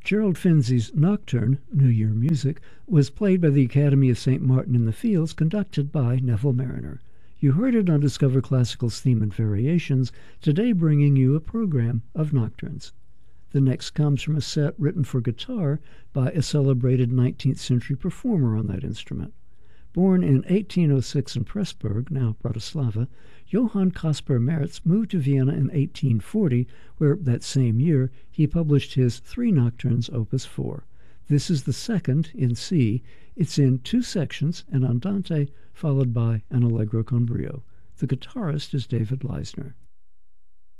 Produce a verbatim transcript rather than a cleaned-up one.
Gerald Finzi's Nocturne, New Year music, was played by the Academy of Saint Martin in the Fields, conducted by Neville Mariner. You heard it on Discover Classical's Theme and Variations, today bringing you a program of nocturnes. The next comes from a set written for guitar by a celebrated nineteenth century performer on that instrument. Born in eighteen oh six in Pressburg, now Bratislava, Johann Caspar Maritz moved to Vienna in eighteen forty, where that same year he published his Three Nocturnes, Opus four. This is the second in C. It's in two sections, an andante followed by an allegro con brio. The guitarist is David Leisner.